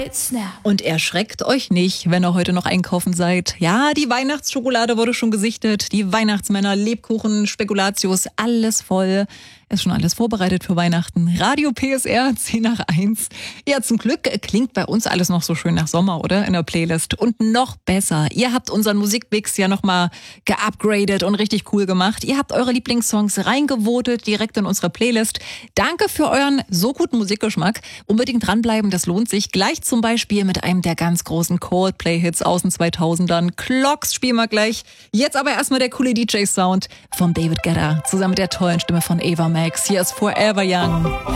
Und erschreckt euch nicht, wenn ihr heute noch einkaufen seid. Ja, die Weihnachtsschokolade wurde schon gesichtet, die Weihnachtsmänner, Lebkuchen, Spekulatius, alles voll. Ist schon alles vorbereitet für Weihnachten. Radio PSR 10 nach 1. Ja, zum Glück klingt bei uns alles noch so schön nach Sommer, oder? In der Playlist. Und noch besser, ihr habt unseren Musikmix ja nochmal geupgradet und richtig cool gemacht. Ihr habt eure Lieblingssongs reingevotet, direkt in unsere Playlist. Danke für euren so guten Musikgeschmack. Unbedingt dranbleiben, das lohnt sich. Gleich zum Beispiel mit einem der ganz großen Coldplay-Hits aus den 2000ern. Clocks spielen wir gleich. Jetzt aber erstmal der coole DJ-Sound von David Guetta zusammen mit der tollen Stimme von Eva Max. Hier ist Forever Young.